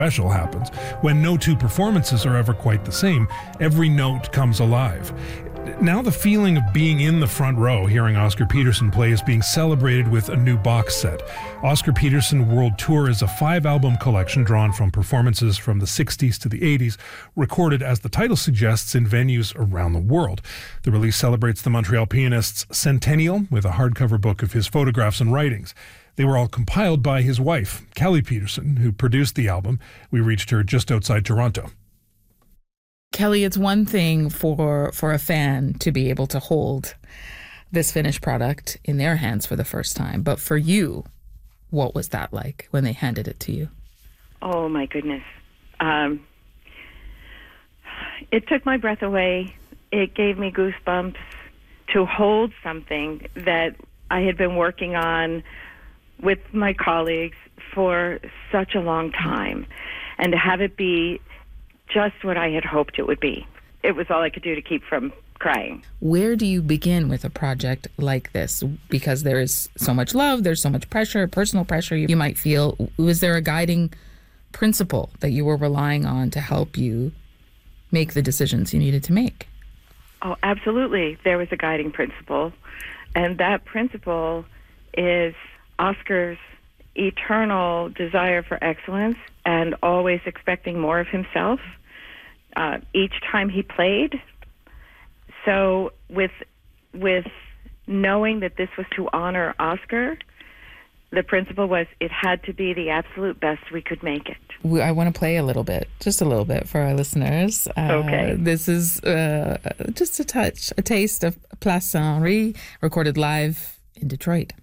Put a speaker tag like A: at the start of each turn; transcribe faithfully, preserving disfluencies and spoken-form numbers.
A: special happens. When no two performances are ever quite the same, every note comes alive. Now the feeling of being in the front row, hearing Oscar Peterson play, is being celebrated with a new box set. Oscar Peterson World Tour is a five-album collection drawn from performances from the sixties to the eighties, recorded, as the title suggests, in venues around the world. The release celebrates the Montreal pianist's centennial with a hardcover book of his photographs and writings. They were all compiled by his wife, Kelly Peterson, who produced the album. We reached her just outside Toronto.
B: Kelly, it's one thing for for a fan to be able to hold this finished product in their hands for the first time. But for you, what was that like when they handed it to you?
C: Oh, my goodness. Um, it took my breath away. It gave me goosebumps to hold something that I had been working on with my colleagues for such a long time, and to have it be just what I had hoped it would be. It was all I could do to keep from crying.
B: Where do you begin with a project like this? Because there is so much love, there's so much pressure, personal pressure you might feel. Was there a guiding principle that you were relying on to help you make the decisions you needed to make?
C: Oh, absolutely. There was a guiding principle. And that principle is Oscar's eternal desire for excellence and always expecting more of himself uh, each time he played. So with with knowing that this was to honor Oscar, the principle was it had to be the absolute best we could make it.
B: I want to play a little bit, just a little bit for our listeners. Uh,
C: okay.
B: This is uh, just a touch, a taste of Place Saint-Henri, recorded live in Detroit.